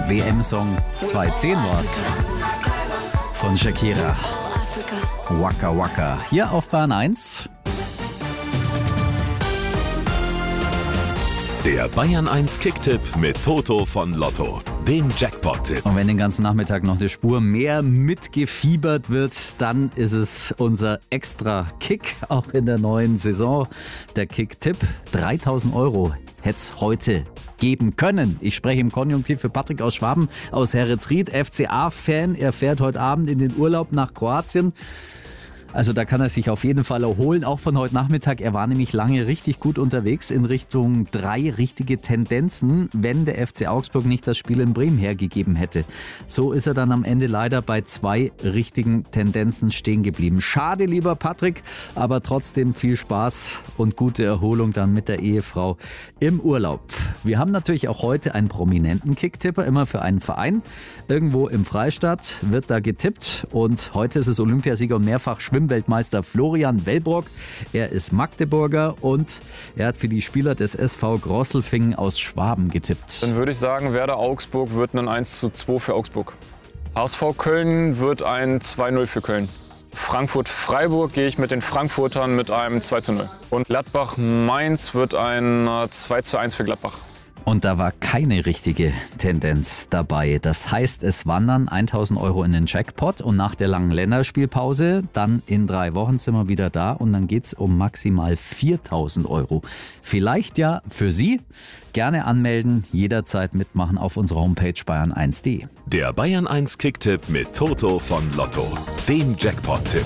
WM-Song 2010 war's. Von Shakira. Waka Waka. Hier auf Bahn 1. Der Bayern 1 Kicktipp mit Toto von Lotto, dem Jackpot-Tipp. Und wenn den ganzen Nachmittag noch eine Spur mehr mitgefiebert wird, dann ist es unser extra Kick, auch in der neuen Saison. Der Kick-Tipp, 3.000 € hätte es heute geben können. Ich spreche im Konjunktiv für Patrick aus Schwaben, aus Herritzried, FCA-Fan. Er fährt heute Abend in den Urlaub nach Kroatien. Also da kann er sich auf jeden Fall erholen, auch von heute Nachmittag. Er war nämlich lange richtig gut unterwegs in Richtung 3 richtige Tendenzen, wenn der FC Augsburg nicht das Spiel in Bremen hergegeben hätte. So ist er dann am Ende leider bei 2 richtigen Tendenzen stehen geblieben. Schade, lieber Patrick, aber trotzdem viel Spaß und gute Erholung dann mit der Ehefrau im Urlaub. Wir haben natürlich auch heute einen prominenten Kicktipper, immer für einen Verein. Irgendwo im Freistaat wird da getippt und heute ist es Olympiasieger und mehrfach Schwimmweltmeister Florian Wellbrock. Er ist Magdeburger und er hat für die Spieler des SV Grosselfingen aus Schwaben getippt. Dann würde ich sagen, Werder Augsburg wird ein 1:2 für Augsburg. HSV Köln wird ein 2:0 für Köln. Frankfurt-Freiburg gehe ich mit den Frankfurtern mit einem 2:0. Und Gladbach-Mainz wird ein 2:1 für Gladbach. Und da war keine richtige Tendenz dabei. Das heißt, es wandern 1.000 € in den Jackpot und nach der langen Länderspielpause, dann in 3 Wochen sind wir wieder da und dann geht's um maximal 4.000 €. Vielleicht ja für Sie. Gerne anmelden, jederzeit mitmachen auf unserer Homepage bayern1.de. Der Bayern 1 Kicktipp mit Toto von Lotto, dem Jackpot-Tipp.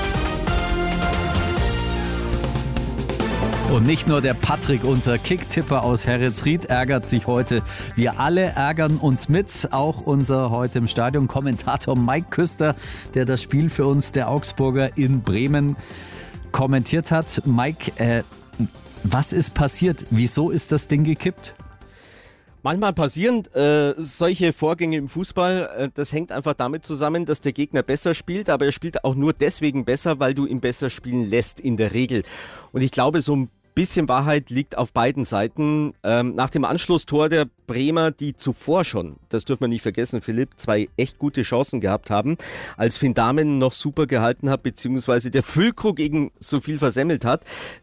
Und nicht nur der Patrick, unser Kicktipper aus Herritzried, ärgert sich heute. Wir alle ärgern uns mit. Auch unser heute im Stadion Kommentator Mike Küster, der das Spiel für uns der Augsburger in Bremen kommentiert hat. Mike, was ist passiert? Wieso ist das Ding gekippt? Manchmal passieren solche Vorgänge im Fußball. Das hängt einfach damit zusammen, dass der Gegner besser spielt, aber er spielt auch nur deswegen besser, weil du ihn besser spielen lässt in der Regel. Und ich glaube, so ein bisschen Wahrheit liegt auf beiden Seiten. Nach dem Anschlusstor der Bremer, die zuvor schon, das dürfen wir nicht vergessen, Philipp, 2 echt gute Chancen gehabt haben, als Finn Dahmen noch super gehalten hat, beziehungsweise der Füllkrug gegen so viel versemmelt hat,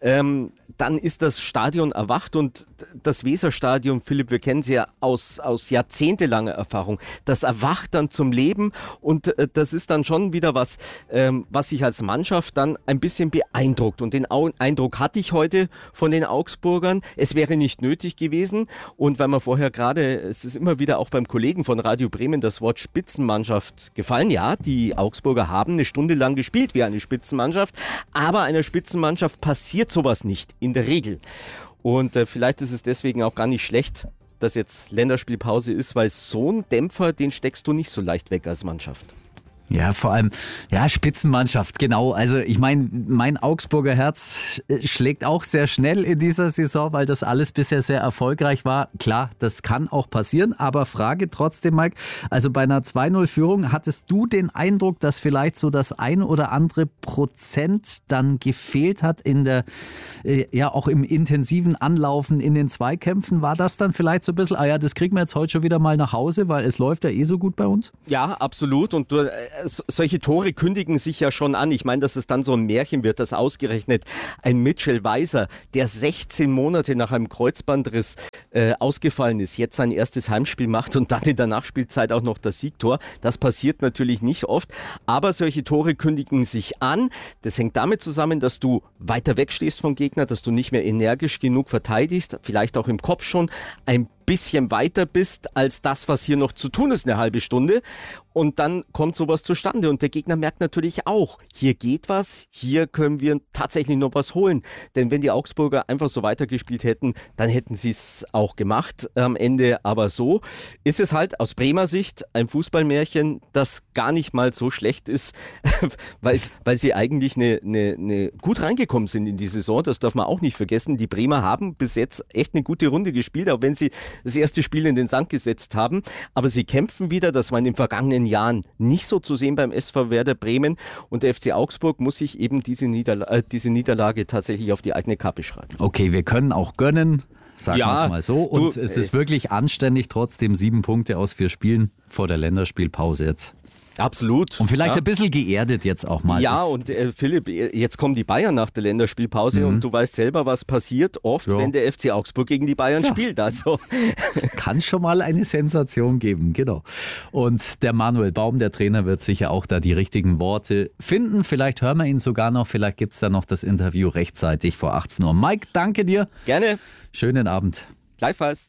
dann ist das Stadion erwacht und das Weserstadion, Philipp, wir kennen sie ja aus jahrzehntelanger Erfahrung, das erwacht dann zum Leben und das ist dann schon wieder was sich als Mannschaft dann ein bisschen beeindruckt und den Eindruck hatte ich heute von den Augsburgern. Es wäre nicht nötig gewesen und weil man vorher gerade, es ist immer wieder auch beim Kollegen von Radio Bremen das Wort Spitzenmannschaft gefallen. Ja, die Augsburger haben eine Stunde lang gespielt wie eine Spitzenmannschaft, aber einer Spitzenmannschaft passiert sowas nicht in der Regel. Und vielleicht ist es deswegen auch gar nicht schlecht, dass jetzt Länderspielpause ist, weil so einen Dämpfer, den steckst du nicht so leicht weg als Mannschaft. Ja, vor allem, ja, Spitzenmannschaft, genau. Also ich meine, mein Augsburger Herz schlägt auch sehr schnell in dieser Saison, weil das alles bisher sehr erfolgreich war. Klar, das kann auch passieren, aber Frage trotzdem, Mike, also bei einer 2:0-Führung, hattest du den Eindruck, dass vielleicht so das ein oder andere Prozent dann gefehlt hat in der, ja auch im intensiven Anlaufen in den Zweikämpfen? War das dann vielleicht so ein bisschen, das kriegen wir jetzt heute schon wieder mal nach Hause, weil es läuft ja eh so gut bei uns? Ja, absolut und du solche Tore kündigen sich ja schon an. Ich meine, dass es dann so ein Märchen wird, dass ausgerechnet ein Mitchell Weiser, der 16 Monate nach einem Kreuzbandriss ausgefallen ist, jetzt sein erstes Heimspiel macht und dann in der Nachspielzeit auch noch das Siegtor. Das passiert natürlich nicht oft, aber solche Tore kündigen sich an. Das hängt damit zusammen, dass du weiter wegstehst vom Gegner, dass du nicht mehr energisch genug verteidigst, vielleicht auch im Kopf schon ein bisschen weiter bist als das, was hier noch zu tun ist, eine halbe Stunde. Und dann kommt sowas zustande und der Gegner merkt natürlich auch, hier geht was, hier können wir tatsächlich noch was holen. Denn wenn die Augsburger einfach so weitergespielt hätten, dann hätten sie es auch gemacht am Ende. Aber so ist es halt aus Bremer Sicht ein Fußballmärchen, das gar nicht mal so schlecht ist, weil sie eigentlich eine gut reingekommen sind in die Saison. Das darf man auch nicht vergessen. Die Bremer haben bis jetzt echt eine gute Runde gespielt, auch wenn sie das erste Spiel in den Sand gesetzt haben. Aber sie kämpfen wieder, das war in den vergangenen Jahren nicht so zu sehen beim SV Werder Bremen. Und der FC Augsburg muss sich eben diese Niederlage tatsächlich auf die eigene Kappe schreiben. Okay, wir können auch gönnen. sagen wir es mal so. Und es ist wirklich anständig, trotzdem 7 Punkte aus 4 Spielen vor der Länderspielpause jetzt. Absolut. Und vielleicht ein bisschen geerdet jetzt auch mal. Ja, und Philipp, jetzt kommen die Bayern nach der Länderspielpause und du weißt selber, was passiert oft, wenn der FC Augsburg gegen die Bayern spielt. Also kann schon mal eine Sensation geben, genau. Und der Manuel Baum, der Trainer, wird sicher auch da die richtigen Worte finden. Vielleicht hören wir ihn sogar noch, vielleicht gibt es da noch das Interview rechtzeitig vor 18 Uhr. Mike, danke dir. Gerne. Schönen Abend. Gleichfalls.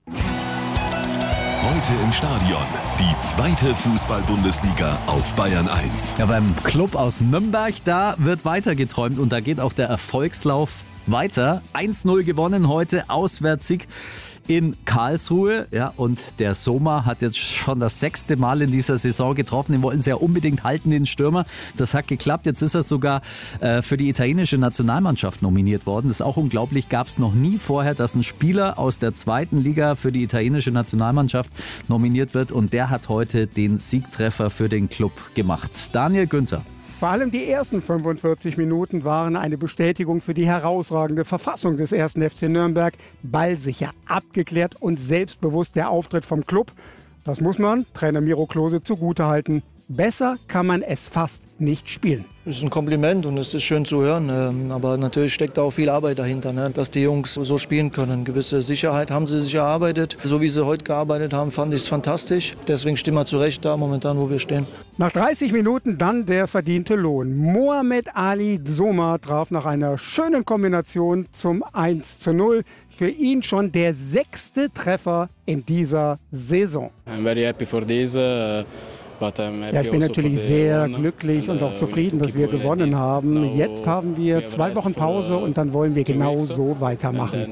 Heute im Stadion die 2. Fußball-Bundesliga auf Bayern 1. Ja, beim Club aus Nürnberg, da wird weiter geträumt und da geht auch der Erfolgslauf weiter. 1-0 gewonnen heute, Auswärtssieg in Karlsruhe. Ja, und der Soma hat jetzt schon das 6. Mal in dieser Saison getroffen. Den wollten sie ja unbedingt halten, den Stürmer. Das hat geklappt. Jetzt ist er sogar für die italienische Nationalmannschaft nominiert worden. Das ist auch unglaublich. Gab es noch nie vorher, dass ein Spieler aus der 2. Liga für die italienische Nationalmannschaft nominiert wird. Und der hat heute den Siegtreffer für den Club gemacht. Daniel Günther. Vor allem die ersten 45 Minuten waren eine Bestätigung für die herausragende Verfassung des 1. FC Nürnberg. Ballsicher, abgeklärt und selbstbewusst der Auftritt vom Club. Das muss man Trainer Miro Klose zugutehalten. Besser kann man es fast nicht spielen. Das ist ein Kompliment und es ist schön zu hören, aber natürlich steckt da auch viel Arbeit dahinter, dass die Jungs so spielen können. Gewisse Sicherheit haben sie sich erarbeitet. So wie sie heute gearbeitet haben, fand ich es fantastisch. Deswegen stehen wir zurecht da momentan, wo wir stehen. Nach 30 Minuten dann der verdiente Lohn. Mohamed Ali Soma traf nach einer schönen Kombination zum 1:0. Für ihn schon der 6. Treffer in dieser Saison. I'm very happy for this. Ja, ich bin natürlich sehr glücklich und auch zufrieden, dass wir gewonnen haben. Jetzt haben wir 2 Wochen Pause und dann wollen wir genau so weitermachen.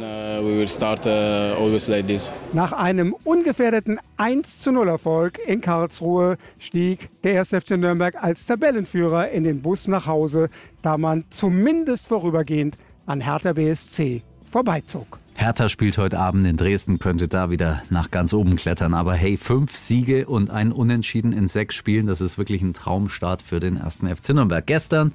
Nach einem ungefährdeten 1:0-Erfolg in Karlsruhe stieg der 1. FC Nürnberg als Tabellenführer in den Bus nach Hause, da man zumindest vorübergehend an Hertha BSC vorbeizog. Hertha spielt heute Abend in Dresden, könnte da wieder nach ganz oben klettern. Aber hey, 5 Siege und ein Unentschieden in 6 Spielen, das ist wirklich ein Traumstart für den 1. FC Nürnberg. Gestern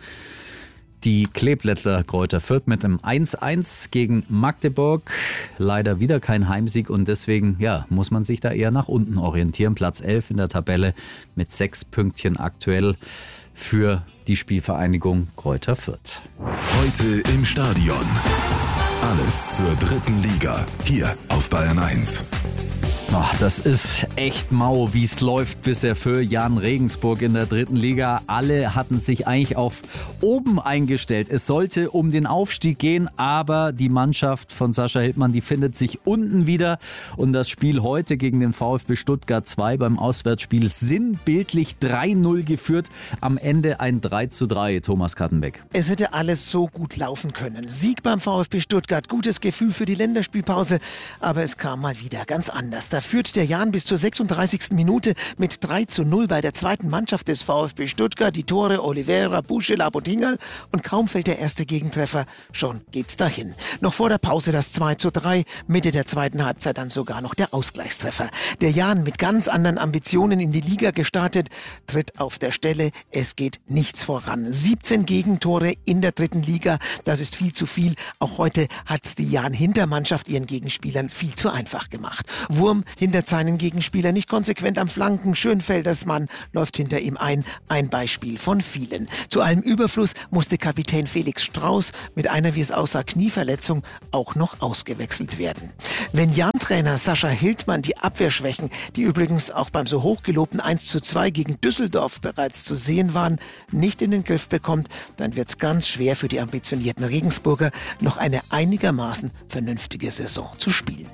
die Kleeblättler Greuther Fürth mit einem 1:1 gegen Magdeburg. Leider wieder kein Heimsieg und deswegen muss man sich da eher nach unten orientieren. Platz 11 in der Tabelle mit 6 Pünktchen aktuell für die Spielvereinigung Greuther Fürth. Heute im Stadion. Alles zur 3. Liga, hier auf Bayern 1. Ach, das ist echt mau, wie es läuft bisher für Jan Regensburg in der 3. Liga. Alle hatten sich eigentlich auf oben eingestellt. Es sollte um den Aufstieg gehen, aber die Mannschaft von Sascha Hildmann, die findet sich unten wieder. Und das Spiel heute gegen den VfB Stuttgart 2 beim Auswärtsspiel sinnbildlich 3:0 geführt. Am Ende ein 3:3, Thomas Kattenbeck. Es hätte alles so gut laufen können. Sieg beim VfB Stuttgart, gutes Gefühl für die Länderspielpause, aber es kam mal wieder ganz anders. Da führt der Jan bis zur 36. Minute mit 3:0 bei der zweiten Mannschaft des VfB Stuttgart. Die Tore Oliveira, Buschel, Botingal und kaum fällt der erste Gegentreffer, schon geht's dahin. Noch vor der Pause das 2:3, Mitte der zweiten Halbzeit dann sogar noch der Ausgleichstreffer. Der Jan mit ganz anderen Ambitionen in die Liga gestartet, tritt auf der Stelle, es geht nichts voran. 17 Gegentore in der 3. Liga, das ist viel zu viel. Auch heute hat's die Jan-Hintermannschaft ihren Gegenspielern viel zu einfach gemacht. Wurm hindert seinen Gegenspieler nicht konsequent am Flanken. Schönfelders Mann läuft hinter ihm ein. Ein Beispiel von vielen. Zu allem Überfluss musste Kapitän Felix Strauß mit einer, wie es aussah, Knieverletzung auch noch ausgewechselt werden. Wenn Jan-Trainer Sascha Hildmann die Abwehrschwächen, die übrigens auch beim so hochgelobten 1:2 gegen Düsseldorf bereits zu sehen waren, nicht in den Griff bekommt, dann wird's ganz schwer für die ambitionierten Regensburger, noch eine einigermaßen vernünftige Saison zu spielen.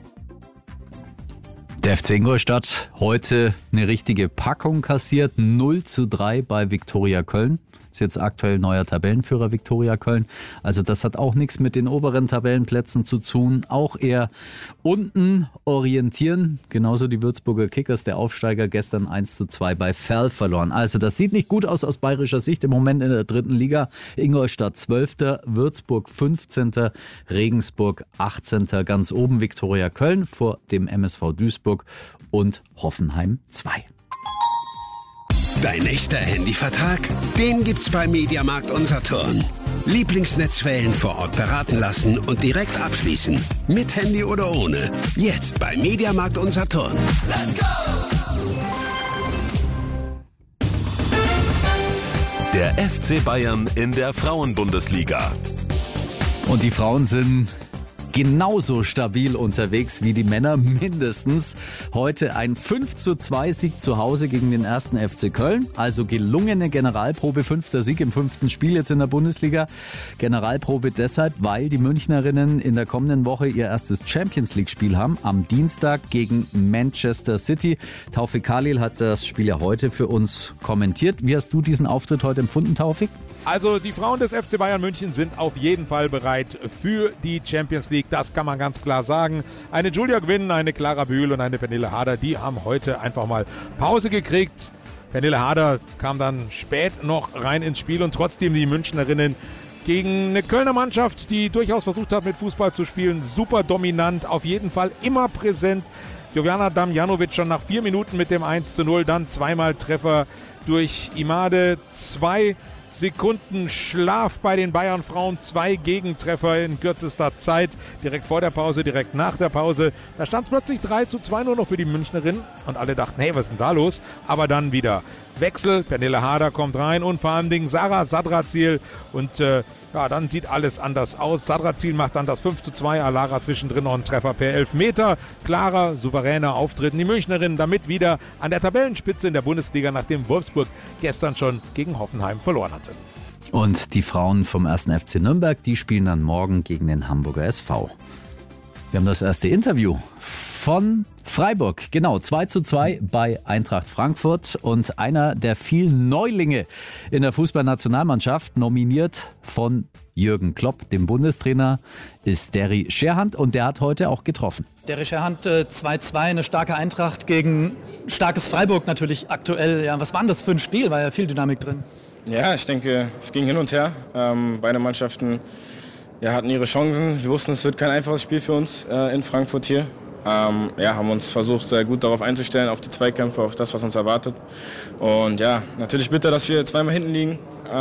Der FC Ingolstadt heute eine richtige Packung kassiert. 0:3 bei Viktoria Köln. Ist jetzt aktuell neuer Tabellenführer Viktoria Köln. Also das hat auch nichts mit den oberen Tabellenplätzen zu tun. Auch eher unten orientieren. Genauso die Würzburger Kickers, der Aufsteiger, gestern 1:2 bei Ferl verloren. Also das sieht nicht gut aus bayerischer Sicht im Moment in der 3. Liga. Ingolstadt 12., Würzburg 15., Regensburg 18., ganz oben Viktoria Köln vor dem MSV Duisburg und Hoffenheim 2. Dein echter Handyvertrag? Den gibt's bei Mediamarkt und Saturn. Lieblingsnetzwellen vor Ort beraten lassen und direkt abschließen. Mit Handy oder ohne. Jetzt bei Mediamarkt und Saturn. Let's go! Der FC Bayern in der Frauenbundesliga. Und die Frauen sind genauso stabil unterwegs wie die Männer mindestens. Heute ein 5:2 Sieg zu Hause gegen den 1. FC Köln. Also gelungene Generalprobe, 5. Sieg im 5. Spiel jetzt in der Bundesliga. Generalprobe deshalb, weil die Münchnerinnen in der kommenden Woche ihr erstes Champions-League-Spiel haben. Am Dienstag gegen Manchester City. Taufik Khalil hat das Spiel ja heute für uns kommentiert. Wie hast du diesen Auftritt heute empfunden, Taufik? Also die Frauen des FC Bayern München sind auf jeden Fall bereit für die Champions League. Das kann man ganz klar sagen. Eine Julia Gwynn, eine Clara Bühl und eine Pernille Harder, die haben heute einfach mal Pause gekriegt. Pernille Harder kam dann spät noch rein ins Spiel und trotzdem die Münchnerinnen gegen eine Kölner Mannschaft, die durchaus versucht hat, mit Fußball zu spielen. Super dominant, auf jeden Fall immer präsent. Jovana Damjanovic schon nach 4 Minuten mit dem 1:0, dann zweimal Treffer durch Imade, 2 Sekunden Schlaf bei den Bayern-Frauen, 2 Gegentreffer in kürzester Zeit, direkt vor der Pause, direkt nach der Pause. Da stand plötzlich 3:2 nur noch für die Münchnerinnen und alle dachten, hey, was ist denn da los? Aber dann wieder Wechsel, Pernille Harder kommt rein und vor allem Sarah Sadrazil und dann sieht alles anders aus. Sadrazil macht dann das 5:2, Alara zwischendrin noch einen Treffer per Elfmeter. Klarer, souveräner Auftritt. Die Münchnerinnen damit wieder an der Tabellenspitze in der Bundesliga, nachdem Wolfsburg gestern schon gegen Hoffenheim verloren hatte. Und die Frauen vom 1. FC Nürnberg, die spielen dann morgen gegen den Hamburger SV. Wir haben das erste Interview von Freiburg, genau, 2:2 bei Eintracht Frankfurt und einer der vielen Neulinge in der Fußballnationalmannschaft, nominiert von Jürgen Klopp, dem Bundestrainer, ist Derry Scherhand und der hat heute auch getroffen. Derry Scherhand 2:2, eine starke Eintracht gegen starkes Freiburg natürlich aktuell. Ja, was war denn das für ein Spiel? War ja viel Dynamik drin. Ja, ich denke, es ging hin und her. Beide Mannschaften hatten ihre Chancen. Wir wussten, es wird kein einfaches Spiel für uns in Frankfurt hier. Haben uns versucht, sehr gut darauf einzustellen, auf die Zweikämpfe, auf das, was uns erwartet. Und ja, natürlich bitter, dass wir zweimal hinten liegen.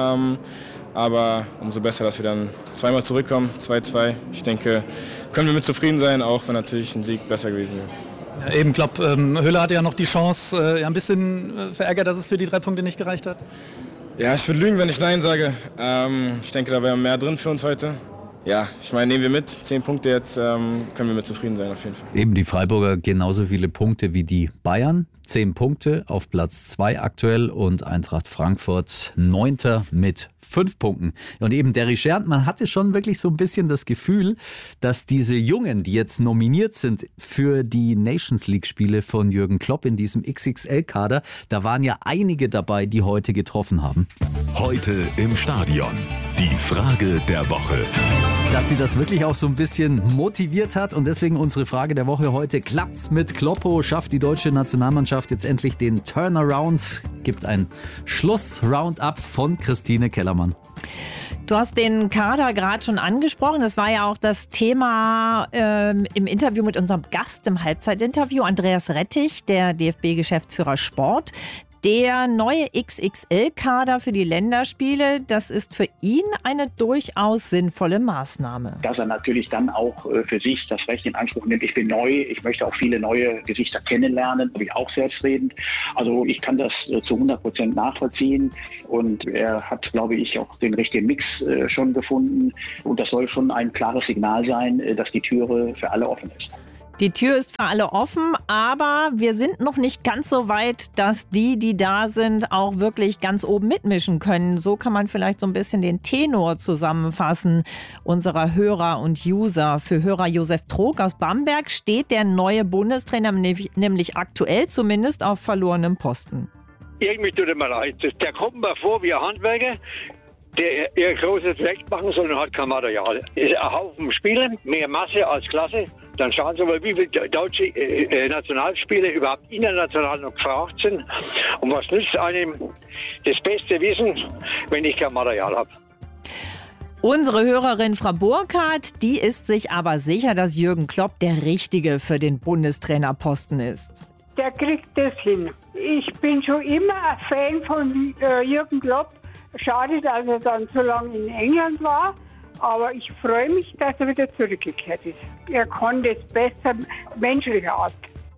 Aber umso besser, dass wir dann zweimal zurückkommen, 2:2. Ich denke, können wir mit zufrieden sein, auch wenn natürlich ein Sieg besser gewesen wäre. Ja, eben, Klopp, Höller hatte ja noch die Chance, ein bisschen verärgert, dass es für die 3 Punkte nicht gereicht hat. Ja, ich würde lügen, wenn ich Nein sage. Ich denke, da wäre mehr drin für uns heute. Ja, ich meine, nehmen wir mit. 10 Punkte jetzt, können wir mit zufrieden sein auf jeden Fall. Eben die Freiburger genauso viele Punkte wie die Bayern. 10 Punkte auf Platz 2 aktuell und Eintracht Frankfurt 9. mit 5 Punkten. Und eben Derry Scherhand, man hatte schon wirklich so ein bisschen das Gefühl, dass diese Jungen, die jetzt nominiert sind für die Nations League Spiele von Jürgen Klopp in diesem XXL-Kader, da waren ja einige dabei, die heute getroffen haben. Heute im Stadion. Die Frage der Woche. Dass sie das wirklich auch so ein bisschen motiviert hat und deswegen unsere Frage der Woche heute. Klappt's mit Kloppo? Schafft die deutsche Nationalmannschaft jetzt endlich den Turnaround? Gibt ein Schluss-Roundup von Christine Kellermann. Du hast den Kader gerade schon angesprochen. Das war ja auch das Thema im Interview mit unserem Gast im Halbzeitinterview, Andreas Rettich, der DFB-Geschäftsführer Sport. Der neue XXL-Kader für die Länderspiele, das ist für ihn eine durchaus sinnvolle Maßnahme. Dass er natürlich dann auch für sich das Recht in Anspruch nimmt, ich bin neu, ich möchte auch viele neue Gesichter kennenlernen, habe ich auch selbstredend. Also ich kann das zu 100% nachvollziehen und er hat, glaube ich, auch den richtigen Mix schon gefunden und das soll schon ein klares Signal sein, dass die Türe für alle offen ist. Die Tür ist für alle offen, aber wir sind noch nicht ganz so weit, dass die da sind, auch wirklich ganz oben mitmischen können. So kann man vielleicht so ein bisschen den Tenor zusammenfassen unserer Hörer und User. Für Hörer Josef Trog aus Bamberg steht der neue Bundestrainer nämlich aktuell zumindest auf verlorenem Posten. Irgendwie tut er mir leid. Der kommt mir vor wie ein Handwerker, der ihr großes Projekt machen soll und hat kein Material. Ist ein Haufen Spiele, mehr Masse als Klasse. Dann schauen Sie mal, wie viele deutsche Nationalspieler überhaupt international noch gefragt sind. Und was nützt einem das beste Wissen, wenn ich kein Material habe? Unsere Hörerin Frau Burkhardt, die ist sich aber sicher, dass Jürgen Klopp der Richtige für den Bundestrainerposten ist. Der kriegt das hin. Ich bin schon immer ein Fan von Jürgen Klopp, Schade, dass er dann so lange in England war. Aber ich freue mich, dass er wieder zurückgekehrt ist. Er konnte es besser, menschlicher Art.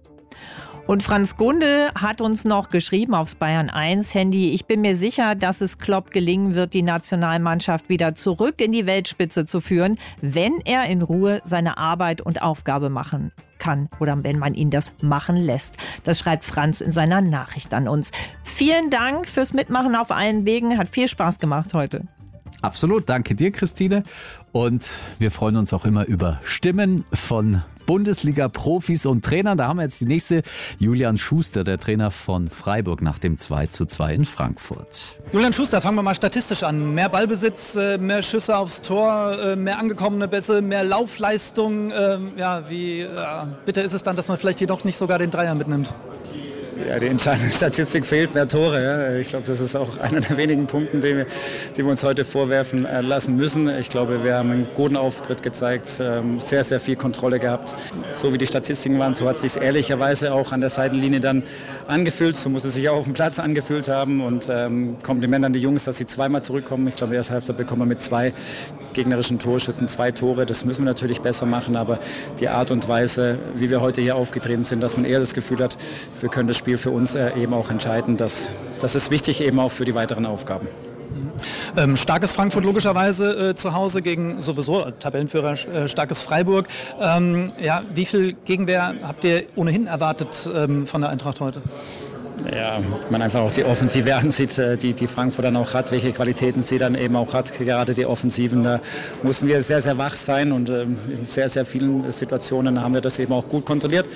Und Franz Gunde hat uns noch geschrieben aufs Bayern 1 Handy: Ich bin mir sicher, dass es Klopp gelingen wird, die Nationalmannschaft wieder zurück in die Weltspitze zu führen, wenn er in Ruhe seine Arbeit und Aufgabe machen kann oder wenn man ihn das machen lässt. Das schreibt Franz in seiner Nachricht an uns. Vielen Dank fürs Mitmachen auf allen Wegen. Hat viel Spaß gemacht heute. Absolut, danke dir, Christine. Und wir freuen uns auch immer über Stimmen von Bundesliga-Profis und Trainern. Da haben wir jetzt die nächste. Julian Schuster, der Trainer von Freiburg nach dem 2:2 in Frankfurt. Julian Schuster, fangen wir mal statistisch an. Mehr Ballbesitz, mehr Schüsse aufs Tor, mehr angekommene Bässe, mehr Laufleistung. Wie bitter ist es dann, dass man vielleicht jedoch nicht sogar den Dreier mitnimmt? Ja, die entscheidende Statistik fehlt, mehr Tore. Ja. Ich glaube, das ist auch einer der wenigen Punkte, die wir uns heute vorwerfen lassen müssen. Ich glaube, wir haben einen guten Auftritt gezeigt, sehr, sehr viel Kontrolle gehabt. So wie die Statistiken waren, so hat es sich ehrlicherweise auch an der Seitenlinie dann angefühlt. So muss es sich auch auf dem Platz angefühlt haben. Und Kompliment an die Jungs, dass sie zweimal zurückkommen. Ich glaube, in der ersten Halbzeit bekommen wir mit 2 gegnerischen Torschüssen 2 Tore. Das müssen wir natürlich besser machen. Aber die Art und Weise, wie wir heute hier aufgetreten sind, dass man eher das Gefühl hat, wir können das Spiel für uns eben auch entscheiden. Das ist wichtig eben auch für die weiteren Aufgaben. Starkes Frankfurt logischerweise zu Hause gegen sowieso Tabellenführer starkes Freiburg. Wie viel Gegenwehr habt ihr ohnehin erwartet von der Eintracht heute? Ja, man einfach auch die Offensive ansieht, die Frankfurt dann auch hat, welche Qualitäten sie dann eben auch hat, gerade die Offensiven. Da mussten wir sehr, sehr wach sein und in sehr, sehr vielen Situationen haben wir das eben auch gut kontrolliert.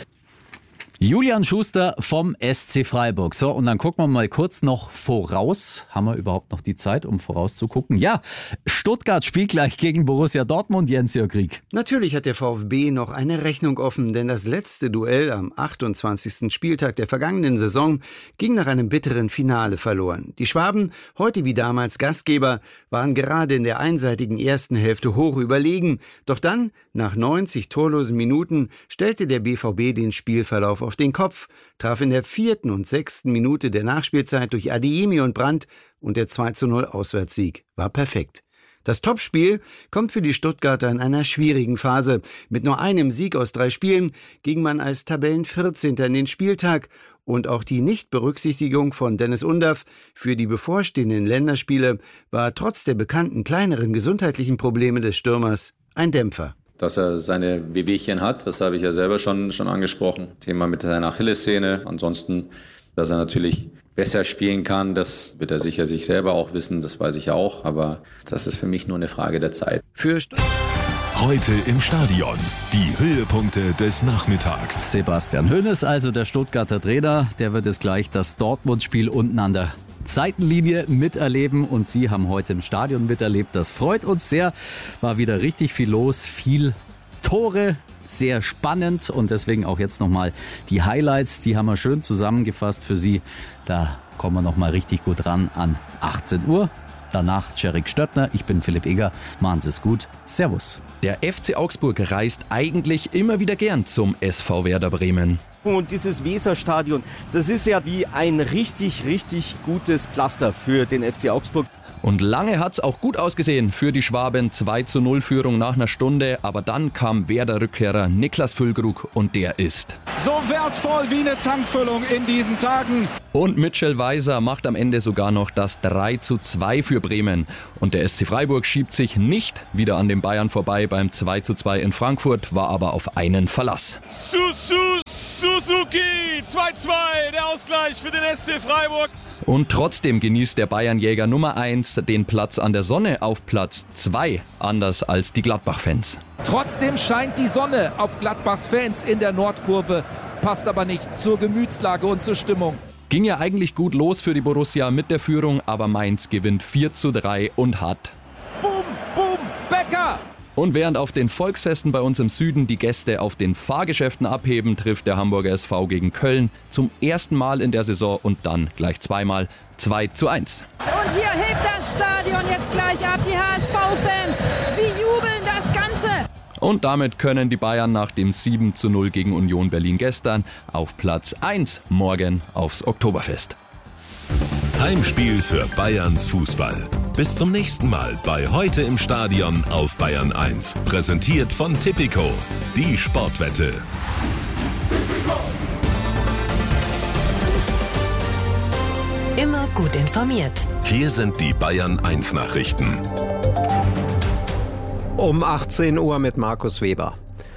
Julian Schuster vom SC Freiburg. So, und dann gucken wir mal kurz noch voraus. Haben wir überhaupt noch die Zeit, um vorauszugucken? Ja, Stuttgart spielt gleich gegen Borussia Dortmund, Jens-Jörg Rieck. Natürlich hat der VfB noch eine Rechnung offen, denn das letzte Duell am 28. Spieltag der vergangenen Saison ging nach einem bitteren Finale verloren. Die Schwaben, heute wie damals Gastgeber, waren gerade in der einseitigen ersten Hälfte hoch überlegen. Doch dann, nach 90 torlosen Minuten, stellte der BVB den Spielverlauf auf den Kopf, traf in der 4. und 6. Minute der Nachspielzeit durch Adeyemi und Brandt und der 2:0 Auswärtssieg war perfekt. Das Topspiel kommt für die Stuttgarter in einer schwierigen Phase. Mit nur einem Sieg aus 3 Spielen ging man als Tabellen-14. in den Spieltag und auch die Nichtberücksichtigung von Dennis Undaff für die bevorstehenden Länderspiele war trotz der bekannten kleineren gesundheitlichen Probleme des Stürmers ein Dämpfer. Dass er seine Wehwehchen hat, das habe ich ja selber schon angesprochen. Thema mit seiner Achillessehne. Ansonsten, dass er natürlich besser spielen kann, das wird er sicher sich selber auch wissen, das weiß ich auch. Aber das ist für mich nur eine Frage der Zeit. Heute im Stadion. Die Höhepunkte des Nachmittags. Sebastian Hoeneß, also der Stuttgarter Trainer, der wird jetzt gleich das Dortmund-Spiel unten an der Seitenlinie miterleben und Sie haben heute im Stadion miterlebt. Das freut uns sehr. War wieder richtig viel los, viel Tore, sehr spannend und deswegen auch jetzt nochmal die Highlights. Die haben wir schön zusammengefasst für Sie. Da kommen wir nochmal richtig gut ran an 18 Uhr. Danach Cedric Stöttner, ich bin Philipp Eger. Machen Sie es gut. Servus. Der FC Augsburg reist eigentlich immer wieder gern zum SV Werder Bremen. Und dieses Weserstadion, das ist ja wie ein richtig, richtig gutes Pflaster für den FC Augsburg. Und lange hat's auch gut ausgesehen für die Schwaben. 2:0 Führung nach einer Stunde. Aber dann kam Werder-Rückkehrer Niklas Füllkrug und der ist so wertvoll wie eine Tankfüllung in diesen Tagen. Und Mitchell Weiser macht am Ende sogar noch das 3:2 für Bremen. Und der SC Freiburg schiebt sich nicht wieder an den Bayern vorbei beim 2:2 in Frankfurt, war aber auf einen Verlass. Suzuki 2:2, der Ausgleich für den SC Freiburg. Und trotzdem genießt der Bayernjäger Nummer 1 den Platz an der Sonne auf Platz 2, anders als die Gladbach-Fans. Trotzdem scheint die Sonne auf Gladbachs Fans in der Nordkurve, passt aber nicht zur Gemütslage und zur Stimmung. Ging ja eigentlich gut los für die Borussia mit der Führung, aber Mainz gewinnt 4:3 und hat Boom, boom, Becker! Und während auf den Volksfesten bei uns im Süden die Gäste auf den Fahrgeschäften abheben, trifft der Hamburger SV gegen Köln zum ersten Mal in der Saison und dann gleich zweimal 2:1. Und hier hebt das Stadion jetzt gleich ab, die HSV-Fans. Sie jubeln das Ganze. Und damit können die Bayern nach dem 7:0 gegen Union Berlin gestern auf Platz 1 morgen aufs Oktoberfest. Heimspiel für Bayerns Fußball. Bis zum nächsten Mal bei Heute im Stadion auf Bayern 1. Präsentiert von Tipico, die Sportwette. Immer gut informiert. Hier sind die Bayern 1 Nachrichten. Um 18 Uhr mit Markus Weber.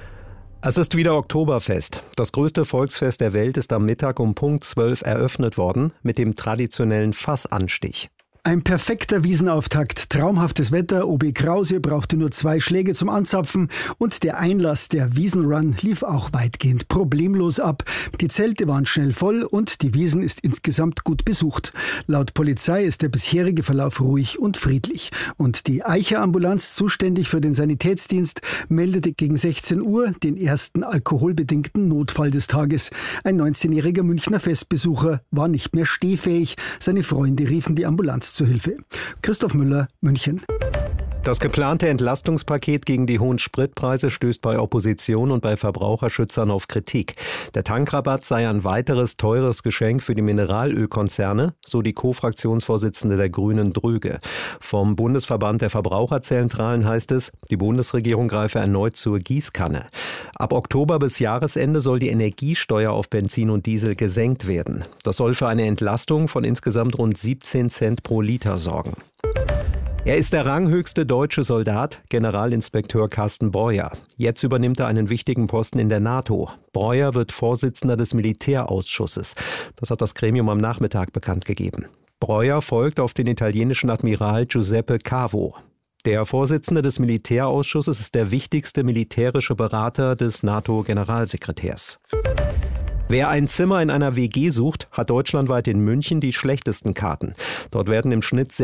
Es ist wieder Oktoberfest. Das größte Volksfest der Welt ist am Mittag um Punkt 12 eröffnet worden mit dem traditionellen Fassanstich. Ein perfekter Wiesenauftakt, traumhaftes Wetter, OB Krause brauchte nur 2 Schläge zum Anzapfen und der Einlass der Wiesenrun lief auch weitgehend problemlos ab. Die Zelte waren schnell voll und die Wiesn ist insgesamt gut besucht. Laut Polizei ist der bisherige Verlauf ruhig und friedlich. Und die Eicher-Ambulanz, zuständig für den Sanitätsdienst, meldete gegen 16 Uhr den ersten alkoholbedingten Notfall des Tages. Ein 19-jähriger Münchner Festbesucher war nicht mehr stehfähig. Seine Freunde riefen die Ambulanz zu Hilfe. Christoph Müller, München. Das geplante Entlastungspaket gegen die hohen Spritpreise stößt bei Opposition und bei Verbraucherschützern auf Kritik. Der Tankrabatt sei ein weiteres teures Geschenk für die Mineralölkonzerne, so die Co-Fraktionsvorsitzende der Grünen Dröge. Vom Bundesverband der Verbraucherzentralen heißt es, die Bundesregierung greife erneut zur Gießkanne. Ab Oktober bis Jahresende soll die Energiesteuer auf Benzin und Diesel gesenkt werden. Das soll für eine Entlastung von insgesamt rund 17 Cent pro Liter sorgen. Er ist der ranghöchste deutsche Soldat, Generalinspekteur Carsten Breuer. Jetzt übernimmt er einen wichtigen Posten in der NATO. Breuer wird Vorsitzender des Militärausschusses. Das hat das Gremium am Nachmittag bekannt gegeben. Breuer folgt auf den italienischen Admiral Giuseppe Cavo. Der Vorsitzende des Militärausschusses ist der wichtigste militärische Berater des NATO-Generalsekretärs. Wer ein Zimmer in einer WG sucht, hat deutschlandweit in München die schlechtesten Karten. Dort werden im Schnitt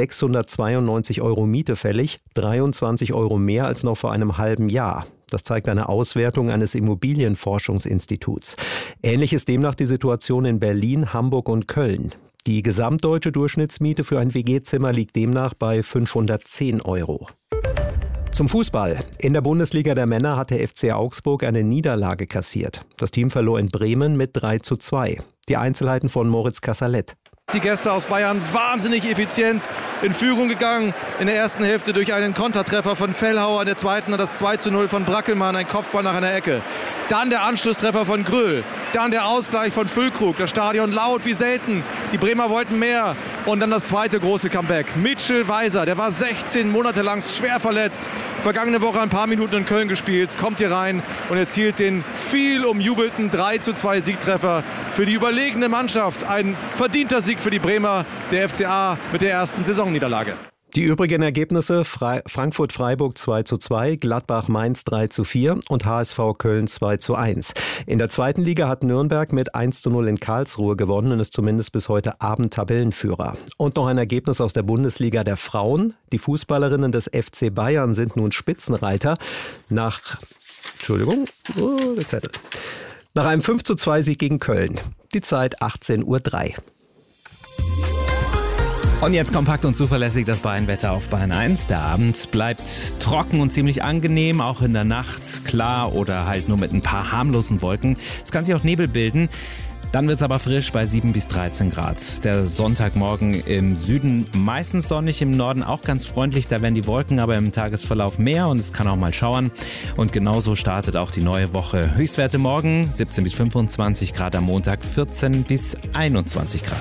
692 € Miete fällig, 23 € mehr als noch vor einem halben Jahr. Das zeigt eine Auswertung eines Immobilienforschungsinstituts. Ähnlich ist demnach die Situation in Berlin, Hamburg und Köln. Die gesamtdeutsche Durchschnittsmiete für ein WG-Zimmer liegt demnach bei 510 €. Zum Fußball. In der Bundesliga der Männer hat der FC Augsburg eine Niederlage kassiert. Das Team verlor in Bremen mit 3:2. Die Einzelheiten von Moritz Kassalet. Die Gäste aus Bayern wahnsinnig effizient in Führung gegangen. In der ersten Hälfte durch einen Kontertreffer von Fellhauer, in der zweiten das 2:0 von Brackelmann, ein Kopfball nach einer Ecke. Dann der Anschlusstreffer von Gröhl, dann der Ausgleich von Füllkrug, das Stadion laut wie selten. Die Bremer wollten mehr und dann das zweite große Comeback. Mitchell Weiser, der war 16 Monate lang schwer verletzt, vergangene Woche ein paar Minuten in Köln gespielt, kommt hier rein und erzielt den viel umjubelten 3:2 Siegtreffer für die überlegene Mannschaft. Ein verdienter Sieg für die Bremer, der FCA mit der ersten Saisonniederlage. Die übrigen Ergebnisse: Frankfurt-Freiburg 2:2, Gladbach-Mainz 3:4 und HSV Köln 2:1. In der zweiten Liga hat Nürnberg mit 1:0 in Karlsruhe gewonnen und ist zumindest bis heute Abend Tabellenführer. Und noch ein Ergebnis aus der Bundesliga der Frauen. Die Fußballerinnen des FC Bayern sind nun Spitzenreiter nach einem 5:2 Sieg gegen Köln. Die Zeit 18:03 Uhr. Und jetzt kompakt und zuverlässig das Bayern-Wetter auf Bayern 1. Der Abend bleibt trocken und ziemlich angenehm, auch in der Nacht klar oder halt nur mit ein paar harmlosen Wolken. Es kann sich auch Nebel bilden. Dann wird es aber frisch bei 7 bis 13 Grad. Der Sonntagmorgen im Süden meistens sonnig, im Norden auch ganz freundlich. Da werden die Wolken aber im Tagesverlauf mehr und es kann auch mal schauern. Und genauso startet auch die neue Woche. Höchstwerte morgen 17 bis 25 Grad, am Montag 14 bis 21 Grad.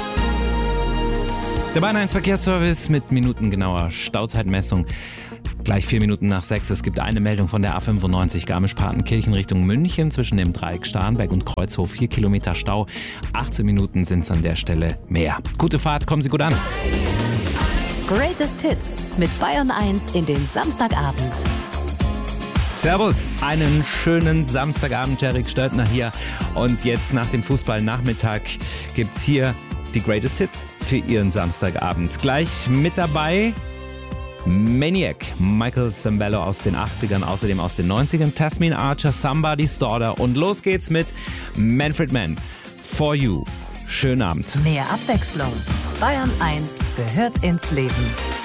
Der Bayern 1 Verkehrsservice mit minutengenauer Stauzeitmessung. Gleich 4 Minuten nach 6. Es gibt eine Meldung von der A95 Garmisch-Partenkirchen Richtung München zwischen dem Dreieck Starnberg und Kreuzhof. 4 Kilometer Stau. 18 Minuten sind es an der Stelle mehr. Gute Fahrt, kommen Sie gut an. Greatest Hits mit Bayern 1 in den Samstagabend. Servus, einen schönen Samstagabend, Erik Stöldner hier. Und jetzt nach dem Fußballnachmittag gibt's hier die Greatest Hits für Ihren Samstagabend. Gleich mit dabei Maniac, Michael Sembello aus den 80ern, außerdem aus den 90ern, Tasmin Archer, Somebody's Daughter und los geht's mit Manfred Mann, For You. Schönen Abend. Mehr Abwechslung. Bayern 1 gehört ins Leben.